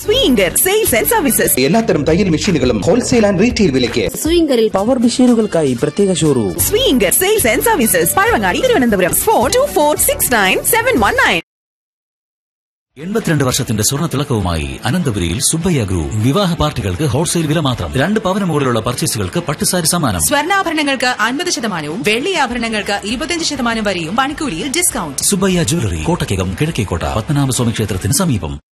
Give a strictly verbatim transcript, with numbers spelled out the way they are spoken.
സ്വീങ്കർ sales and services. എല്ലാത്തരം തയ്യൽ മെഷീനുകളും ഹോൾസെയിൽ ആൻഡ് റീറ്റെയിൽ വിലയ്ക്ക്. സ്വീങ്കറിൽ പവർ മെഷീനുകൾക്കായി പ്രത്യേക showroom. സ്വീങ്കർ sales and services, Pazhavangadi, Thiruvananthapuram. Four to four six nine seven one nine. എൺപത്തിരണ്ട് വർഷത്തിന്റെ സ്വർണ്ണ തിളക്കവുമായി അനന്തപുരിയിൽ സുബ്ബയ്യ ഗ്രൂപ്പ്. വിവാഹ പാർട്ടികൾക്ക് ഹോൾസെയിൽ വില മാത്രം. രണ്ട് പവന് മുകളിലുള്ള പർച്ചേസുകൾക്ക് പട്ടുസാരി സമ്മാനം. സ്വർണ്ണാഭരണങ്ങൾക്ക് അൻപത് ശതമാനവും വെള്ളി ആഭരണങ്ങൾക്ക് ഇരുപത്തിയഞ്ച് ശതമാനം വരെയും പണിക്കൂലിയിൽ ഡിസ്കൗണ്ട്. സുബ്ബയ്യ ജ്വല്ലറി, കോട്ടയ്ക്കകം, കിഴക്കേക്കോട്ട, പത്മനാഭസ്വാമി ക്ഷേത്രത്തിന് സമീപം.